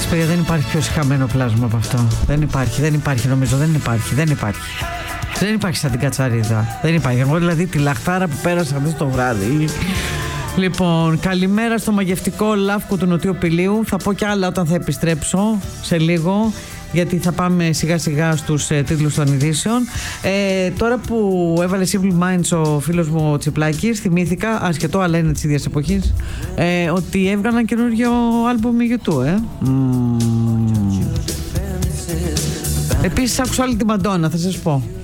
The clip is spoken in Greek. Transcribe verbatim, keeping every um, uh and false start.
Εντάξει, παιδιά, δεν υπάρχει πιο συχαμένο πλάσμα από αυτό. Δεν υπάρχει, δεν υπάρχει, νομίζω, δεν υπάρχει, δεν υπάρχει. Δεν υπάρχει σαν την κατσαρίδα. Δεν υπάρχει. Εγώ δηλαδή τη λαχτάρα που πέρασα αυτό το βράδυ. Λοιπόν, καλημέρα στο μαγευτικό Λαύκο του Νοτιού Πηλίου. Θα πω κι άλλα όταν θα επιστρέψω σε λίγο, γιατί θα πάμε σιγά σιγά στους ε, τίτλους των ειδήσεων. Ε, τώρα που έβαλε Simple Minds ο φίλος μου ο Τσιπλάκης, θυμήθηκα, ασχετό αλλά είναι της ίδιας εποχής, ε, ότι έβγαλαν καινούργιο άλμπουμ YouTube, ε. Mm. Επίσης άκουσα όλη τη Μαντόνα, θα σας πω.